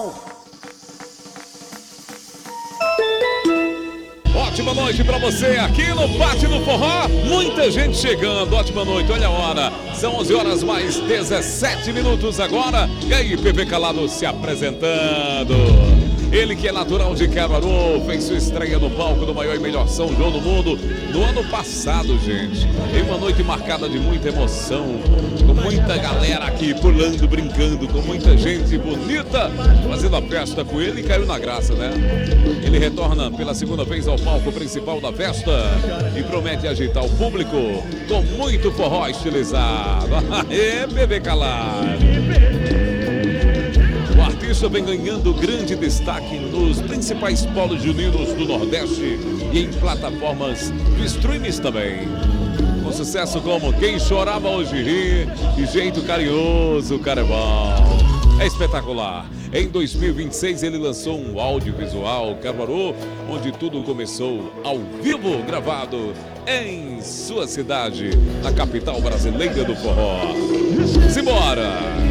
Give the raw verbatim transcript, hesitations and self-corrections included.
Ótima noite pra você aqui no Pátio do Forró. Muita gente chegando. Ótima noite, olha a hora. São onze horas mais dezessete minutos agora. E aí, P V Calado se apresentando. Ele que é natural de Caruaru, fez sua estreia no palco do maior e melhor São João do mundo no ano passado, gente. Em uma noite marcada de muita emoção, com muita galera aqui pulando, brincando, com muita gente bonita fazendo a festa com ele e caiu na graça, né? Ele retorna pela segunda vez ao palco principal da festa e promete agitar o público com muito forró estilizado. Aê, P V Calado! O artista vem ganhando grande destaque nos principais polos juninos do Nordeste e em plataformas de streams também. Com sucesso como Quem Chorava Hoje Ri e Jeito Carinhoso, cara é bom. É espetacular. Em dois mil e vinte e seis ele lançou um audiovisual, Caruaru, onde tudo começou ao vivo, gravado em sua cidade, na capital brasileira do forró. Simbora!